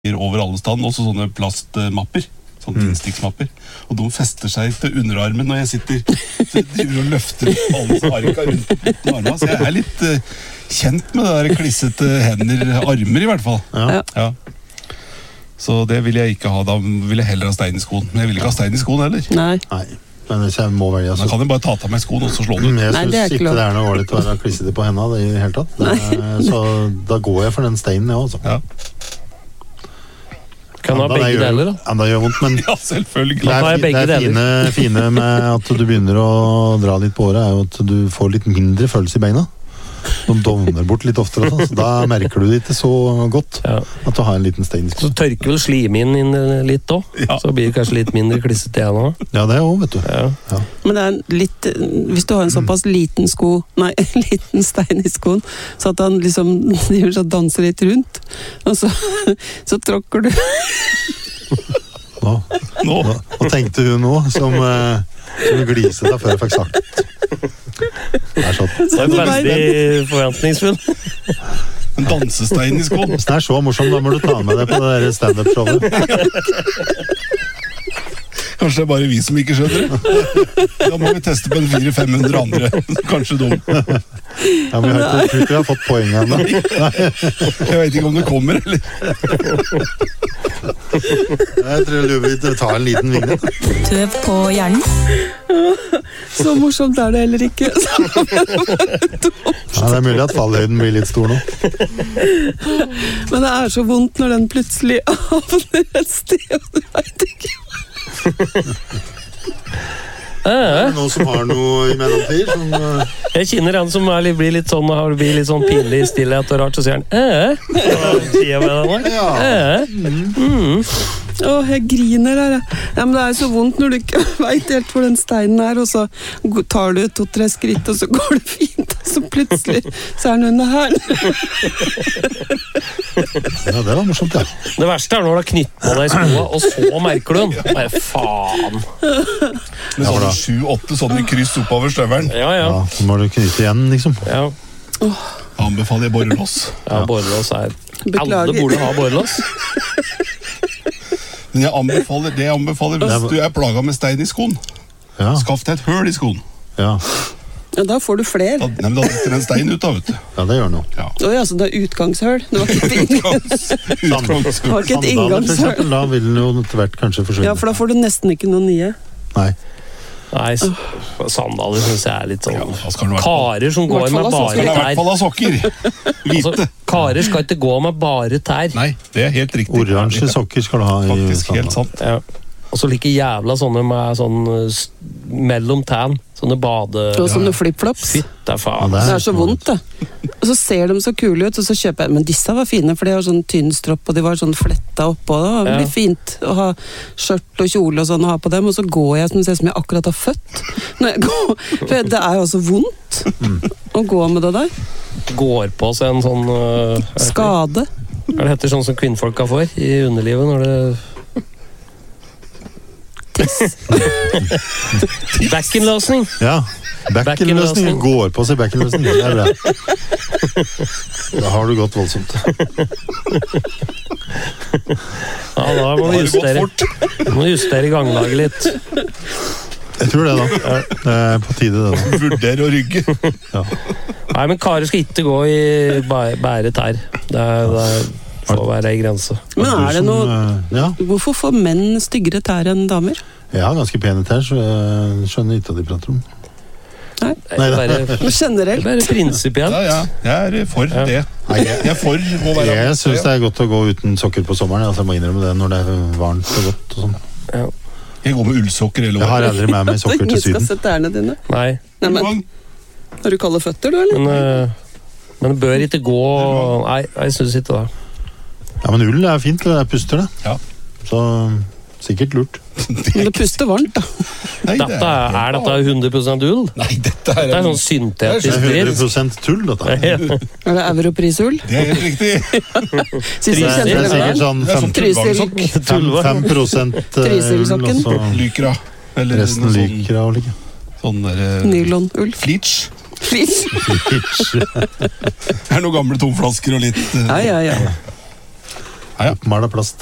over alle stand, også sånne plastmapper, sånne innstikksmapper, og de fester seg til underarmen når jeg sitter og løfter alle arka rundt armene, så jeg litt kjent med det der klissete hender, armer i hvert fall. Ja. Så det vil jeg ikke ha, da vil jeg heller ha stein i skoen, men jeg vil ikke ha stein i skoen heller. Nei. Men hvis jeg må velge, så... Da kan jeg bare ta av meg skoen og så slå den ut. Jeg synes ikke det noe årlig til å være klissete på hendene i det hele tatt. Så da går jeg for den steinen, ja, altså. Ja. Kan du ha begge deler, da? Ja, det gjør vondt, men ja, selvfølgelig. Det fine med at du begynner å dra litt på året, er jo at du får litt mindre følelse i beina. De dovner bort litt oftere, så da merker du det ikke så godt at du har en liten stein. Så tørker vel slimen inn litt også, så blir det kanskje litt mindre klissete igjen også. Ja, det er jo, vet du. Ja. Men det er litt, hvis du har en såpass liten liten stein i skoen, så at han liksom danser litt rundt, og så tråkker du. Hva tenkte hun nå, som gliset da før jeg fikk sagt? Det er sånn. Det er veldig forventningsfull. En dansestein i skoen. Hvis det er så morsom, da må du ta med deg på det der stand-up-showet. Kanskje det er bare vi som ikke skjønner det. Da må vi teste på en 400-500 andre. Kanskje dum. Ja, men jeg tror ikke vi har fått poeng ennå. Jeg vet ikke om det kommer, eller? Jeg tror du vil ta en liten vignett. Tøv på hjernen. Så morsomt er det heller ikke. Ja, det er mulig at fallhøyden blir litt stor nå. Men det er så vondt når den plutselig havner et sted, og du vet ikke. Er det noen som har noe i mellomtid? Jeg kjenner en som blir litt sånn pinlig stillhet og rart, så sier han så sier jeg med den jeg griner der. Ja, men det er så vondt når du ikke vet helt hvor den steinen er, og så tar du 2-3 skritt, og så går det fint, og så plutselig så er den under her. Ja, det var morsomt, ja. Det verste er når du har knyttet på deg i skoa, og så merker du den. Bare faen. Med sånne 7-8 sånne kryss oppover støvelen. Ja. Så må du knytte igjen, liksom. Ja. Anbefaler jeg borrelås. Ja, borrelås alle burde ha borrelås. Men jeg anbefaler hvis du er plaget med stein i skoen, skaff deg et høl i skoen. Ja, da får du flere. Da litter en stein ut da, vet du. Ja, det gjør noe. Så det er utgangshøl. Det var ikke et inngangshøl. Da vil den jo etter hvert kanskje forsvinne. Ja, for da får du nesten ikke noen nye. Nei, sandaler synes jeg litt sånn karer som går med bare tær. I hvert fall av sokker. Hvite. Karer skal ikke gå med bare tær. Nei, det er helt riktig. Oransje sokker skal du ha i faktisk helt sant. Ja. Og så like jævla sånne med sånn mellom tæn. Sånne bade... Og sånne flip-flops. Fytte faen. Det er så vondt, det. Og så ser de så kule ut, og så kjøper jeg... Men disse var fine, for de har sånn tynn stropp, og de var sånn fletta oppå. Det blir fint å ha skjørt og kjole og sånn å ha på dem, og så går jeg som ser som jeg akkurat har født. Når jeg går, for det er jo så vondt å gå med det der. Går på seg en sånn... skade. Det heter sånn som kvinnfolka får i underlivet når det... Back-in-løsning. Ja, back-in-løsning. Går på seg back-in-løsning. Det er bra. Da har du gått voldsomt. Ja, da må vi justere ganglaget litt. Jeg tror det da. Det er på tide det da. Vurder å rygge. Nei, men karer skal ikke gå i bære tær. Det får være en grense. Men er det noe... Hvorfor får menn styggere tær enn damer? Ja, ganske pene tær, så jeg skjønner ikke hva de prater om. Nei, generelt. Bare prinsipielt. Ja, jeg er for det. Jeg er for å være... Jeg synes det er godt å gå uten sokker på sommeren, altså jeg må innrømme det når det er varmt og godt og sånn. Jeg går med ullsokker hele året. Jeg har aldri med meg sokker til syden. Ingen skal se tærne dine. Nei. Men, har du kalde føtter, du, eller? Men det bør ikke gå... Nei, jeg synes ikke det. Ja, men ull er fint, det er puster det. Ja. Så sikkert lurt. Men det puster varmt, da. Nei, er dette 100% ull? Nei, dette er sånn syntetisk dritt. 100% tull, dette. Er det europrisull? Det er helt riktig. Det er sikkert sånn 5% Trysilsokken. Lykra. Resten lykra og like. Sånn der... Nylon-ull. Fleach. Det er noen gamle tomflasker og litt... Ja. Ja, ja. Oppmalt av plast.